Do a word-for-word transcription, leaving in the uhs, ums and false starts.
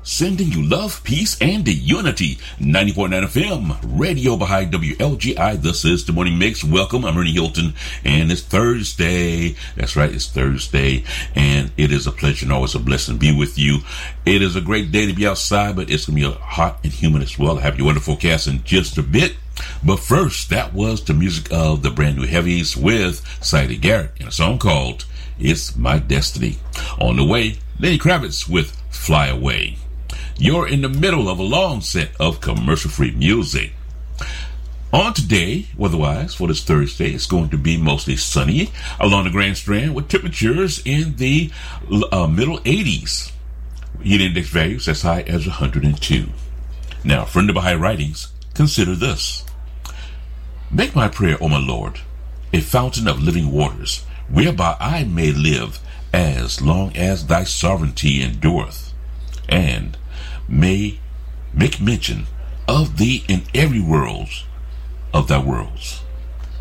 sending you love, peace, and the unity. ninety point nine F M, Radio Baha'i W L G I. This is the Morning Mix. Welcome. I'm Ernie Hilton, and it's Thursday. That's right, it's Thursday, and it is a pleasure and always a blessing to be with you. It is a great day to be outside, but it's going to be hot and humid as well. I have your wonderful forecast in just a bit. But first, that was the music of the Brand New Heavies with Siedah Garrett in a song called It's My Destiny. On the way, Lenny Kravitz with Fly Away. You're in the middle of a long set of commercial-free music. On today, weather-wise, for this Thursday, it's going to be mostly sunny along the Grand Strand with temperatures in the uh, middle eighties. Heat index values as high as one hundred two. Now, from the Baha'i writings, consider this. Make my prayer, O my Lord, a fountain of living waters, whereby I may live as long as thy sovereignty endureth, and may make mention of thee in every world of thy worlds.